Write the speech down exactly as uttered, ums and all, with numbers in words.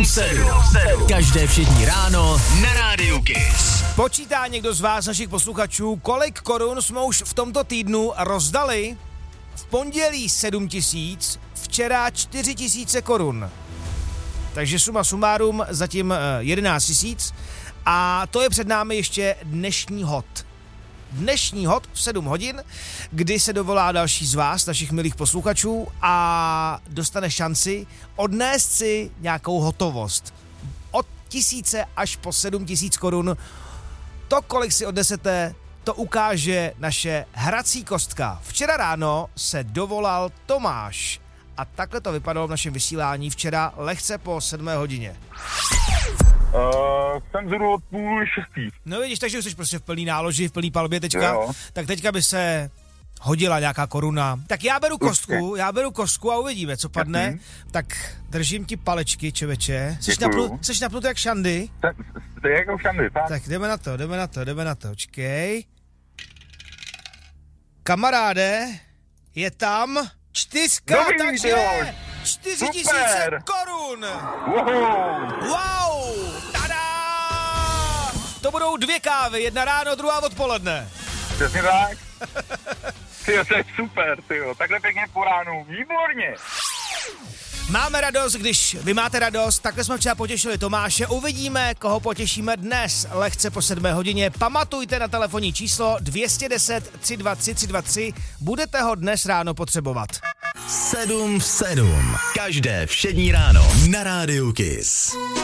sedm sedm. Každé všední ráno na Rádiu Kiss. Počítá někdo z vás, našich posluchačů, kolik korun jsme už v tomto týdnu rozdali? V pondělí sedm tisíc, včera čtyři tisíce korun. Takže suma sumárum zatím jedenáct tisíc a to je před námi ještě dnešní hot. Dnešní hot v sedm hodin, kdy se dovolá další z vás, našich milých posluchačů a dostane šanci odnést si nějakou hotovost. Od tisíce až po sedm tisíc korun. To, kolik si odnesete, to ukáže naše hrací kostka. Včera ráno se dovolal Tomáš a takhle to vypadalo v našem vysílání včera lehce po sedmé hodině. Uh, jsem zhruba od půl šestý. No vidíš, takže jsi prostě v plný náloži, v plný palbě teďka, Jo. tak teďka by se hodila nějaká koruna. Tak já beru kostku, já beru kostku a uvidíme, co padne. Jasný. Tak držím ti palečky, čeveče. Jsi, Děkuju. napnu, jsi napnutý jak šandy? To je jako šandy, tak? Tak jdeme na to, jdeme na to, jdeme na to, čkej. Kamaráde, je tam čtyřka, Dobrý, takže jo. čtyři tisíce Super. korun. Wow. Wow, tada! To budou dvě kávy, jedna ráno, druhá odpoledne. Přesně tak. Tyjo, to je super, tyjo. Takhle pěkně po ránu. Výborně. Máme radost, když vy máte radost, takhle jsme včera potěšili Tomáše, uvidíme, koho potěšíme dnes, lehce po sedmé hodině. Pamatujte na telefonní číslo dvě jedna deset, tři dva tři, tři dva tři, budete ho dnes ráno potřebovat. sedm sedm. Každé všední ráno na Rádiu Kiss.